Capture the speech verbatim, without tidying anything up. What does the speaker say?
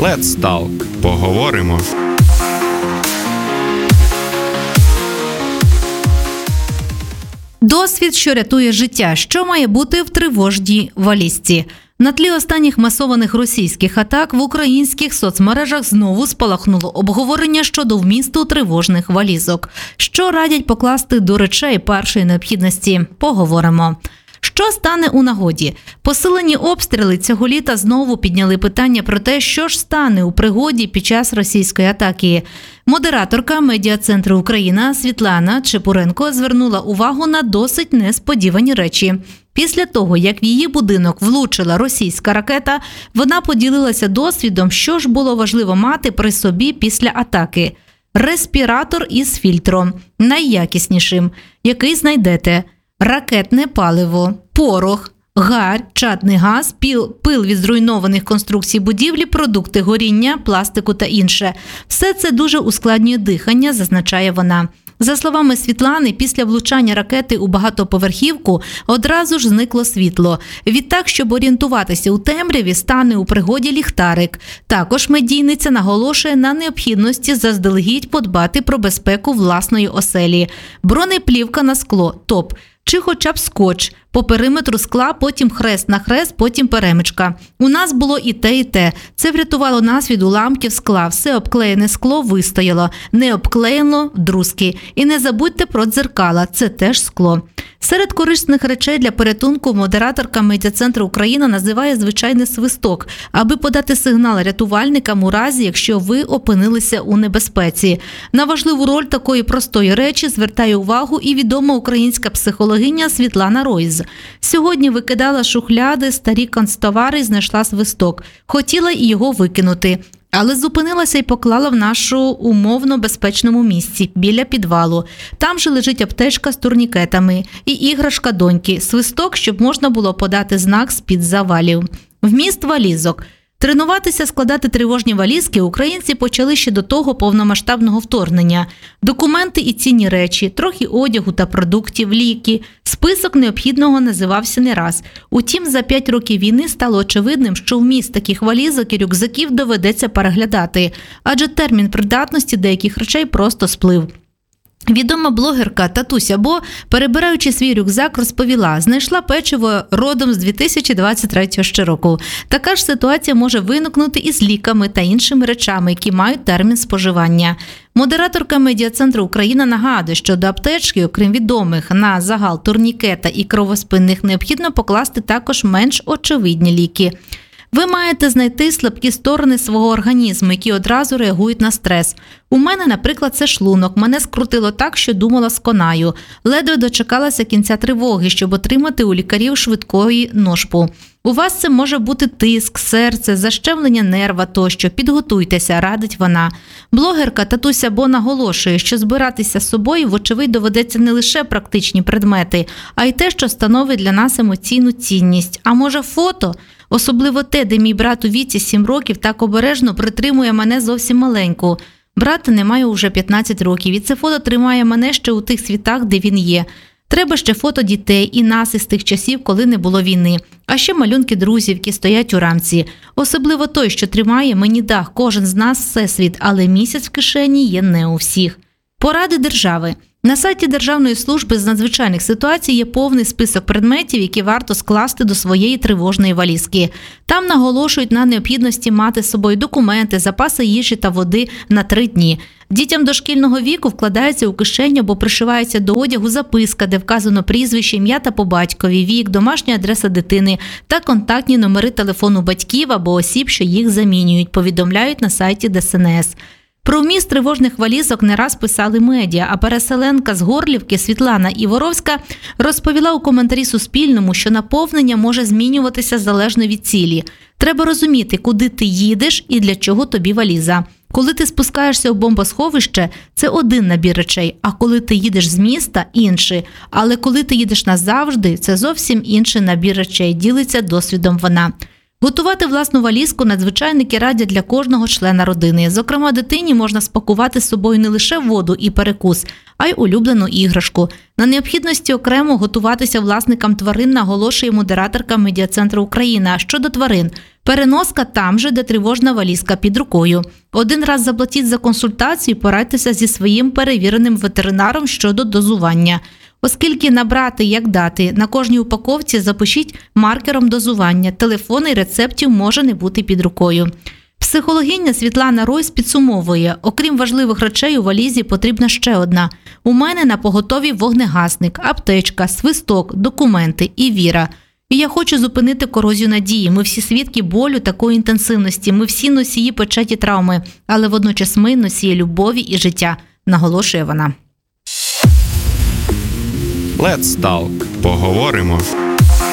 Let's Talk. Поговоримо. Досвід, що рятує життя. Що має бути в тривожній валізці? На тлі останніх масованих російських атак в українських соцмережах знову спалахнуло обговорення щодо вмісту тривожних валізок. Що радять покласти до речей першої необхідності? Поговоримо. Що стане у нагоді? Посилені обстріли цього літа знову підняли питання про те, що ж стане у пригоді під час російської атаки. Модераторка медіа-центру «Україна» Світлана Чепуренко звернула увагу на досить несподівані речі. Після того, як в її будинок влучила російська ракета, вона поділилася досвідом, що ж було важливо мати при собі після атаки. Респіратор із фільтром, найякіснішим, який знайдете. Ракетне паливо, порох, гарь, чадний газ, піл, пил від зруйнованих конструкцій будівлі, продукти горіння, пластику та інше. Все це дуже ускладнює дихання, зазначає вона. За словами Світлани, після влучання ракети у багатоповерхівку одразу ж зникло світло. Відтак, щоб орієнтуватися у темряві, стане у пригоді ліхтарик. Також медійниця наголошує на необхідності заздалегідь подбати про безпеку власної оселі. Бронеплівка на скло – топ. Чи хоча б скотч. По периметру скла, потім хрест на хрест, потім перемичка. У нас було і те, і те. Це врятувало нас від уламків скла. Все обклеєне скло вистояло. Не обклеєно – друзки. І не забудьте про дзеркала. Це теж скло. Серед корисних речей для порятунку модераторка медіа-центру «Україна» називає звичайний свисток, аби подати сигнал рятувальникам у разі, якщо ви опинилися у небезпеці. На важливу роль такої простої речі звертає увагу і відома українська психологиня Світлана Ройз. Сьогодні викидала шухляди, старі канцтовари і знайшла свисток. Хотіла і його викинути. Але зупинилася і поклала в нашому умовно безпечному місці, біля підвалу. Там же лежить аптечка з турнікетами і іграшка доньки, свисток, щоб можна було подати знак з-під завалів. Вміст валізок. Тренуватися складати тривожні валізки українці почали ще до того повномасштабного вторгнення. Документи і цінні речі, трохи одягу та продуктів, ліки. Список необхідного називався не раз. Утім, за п'ять років війни стало очевидним, що вміст таких валізок і рюкзаків доведеться переглядати, адже термін придатності деяких речей просто сплив. Відома блогерка Татуся Бо, перебираючи свій рюкзак, розповіла, знайшла печиво родом з дві тисячі двадцять третього ще року. Така ж ситуація може виникнути і з ліками та іншими речами, які мають термін споживання. Модераторка медіа-центру «Україна» нагадує, що до аптечки, окрім відомих на загал турнікета і кровоспинних, необхідно покласти також менш очевидні ліки. Ви маєте знайти слабкі сторони свого організму, які одразу реагують на стрес. У мене, наприклад, це шлунок. Мене скрутило так, що думала сконаю. Ледве дочекалася кінця тривоги, щоб отримати у лікарів швидкої ношпу. У вас це може бути тиск, серце, защемлення нерва тощо. Підготуйтеся, радить вона. Блогерка Татуся Бо наголошує, що збиратися з собою, вочевидь, доведеться не лише практичні предмети, а й те, що становить для нас емоційну цінність. А може фото? Особливо те, де мій брат у віці сім років так обережно притримує мене зовсім маленьку. Брата немає уже п'ятнадцять років, і це фото тримає мене ще у тих світах, де він є. Треба ще фото дітей і нас із тих часів, коли не було війни. А ще малюнки друзів, які стоять у рамці. Особливо той, що тримає мені дах, кожен з нас всесвіт, але місяць в кишені є не у всіх. Поради держави. На сайті Державної служби з надзвичайних ситуацій є повний список предметів, які варто скласти до своєї тривожної валізки. Там наголошують на необхідності мати з собою документи, запаси їжі та води на три дні. Дітям дошкільного віку вкладається у кишеню або пришивається до одягу записка, де вказано прізвище, ім'я та по батькові, вік, домашня адреса дитини та контактні номери телефону батьків або осіб, що їх замінюють, повідомляють на сайті Де Ес Ен Ес. Про вміст тривожних валізок не раз писали медіа, а переселенка з Горлівки Світлана Іворовська розповіла у коментарі Суспільному, що наповнення може змінюватися залежно від цілі. Треба розуміти, куди ти їдеш і для чого тобі валіза. Коли ти спускаєшся у бомбосховище – це один набір речей, а коли ти їдеш з міста – інший. Але коли ти їдеш назавжди – це зовсім інший набір речей, ділиться досвідом вона. Готувати власну валізку надзвичайники радять для кожного члена родини. Зокрема, дитині можна спакувати з собою не лише воду і перекус, а й улюблену іграшку. На необхідності окремо готуватися власникам тварин наголошує модераторка Медіа-центру Україна. А щодо тварин – переноска там же, де тривожна валізка під рукою. Один раз заплатіть за консультацію, порадьтеся зі своїм перевіреним ветеринаром щодо дозування. Оскільки набрати, як дати, на кожній упаковці запишіть маркером дозування. Телефони і рецептів може не бути під рукою. Психологиня Світлана Ройс підсумовує, окрім важливих речей у валізі потрібна ще одна. У мене на поготові вогнегасник, аптечка, свисток, документи і віра. І я хочу зупинити корозію надії. Ми всі свідки болю такої інтенсивності, ми всі носії печаті травми, але водночас ми носії любові і життя, наголошує вона. Let's Talk. Поговоримо.